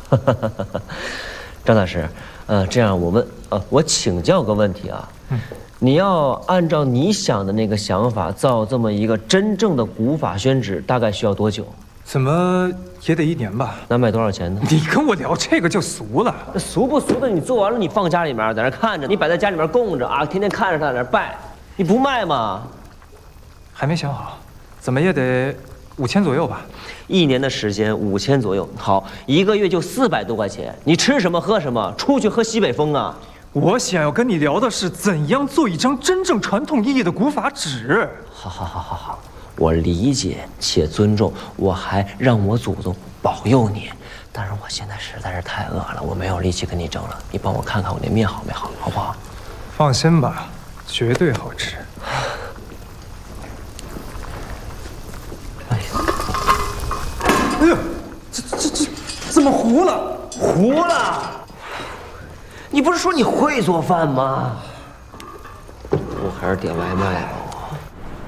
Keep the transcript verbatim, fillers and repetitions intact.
张大师，呃，这样我问，呃，我请教个问题啊。嗯。你要按照你想的那个想法造这么一个真正的古法宣纸，大概需要多久？ 怎么也得一年吧？ 那卖多少钱呢？ 你跟我聊这个就俗了。 那俗不俗的？你做完了，你放家里面，在那看着，你摆在家里面供着啊，天天看着它在那拜，你不卖吗？ 还没想好，怎么也得五千左右吧？ 一年的时间五千左右，好，一个月就四百多块钱。你吃什么喝什么？出去喝西北风啊！ 我想要跟你聊的是怎样做一张真正传统意义的古法纸。 好，好，好，好，好，我理解且尊重，我还让我祖宗保佑你。但是我现在实在是太饿了，我没有力气跟你争了。你帮我看看我那面好没好，好不好？ 放心吧，绝对好吃。 哎呀， 哎呦，这这这怎么糊了？ 糊了！你不是说你会做饭吗？我还是点外卖吧。